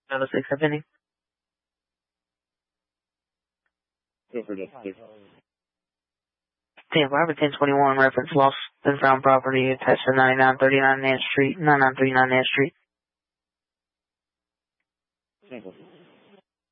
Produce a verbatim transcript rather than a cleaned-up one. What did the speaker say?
nine oh six, pending. Go for it. ten five or ten twenty-one, reference lost and found property attached to ninety-nine thirty-nine Nance Street, ninety-nine thirty-nine Nance Street. Simple.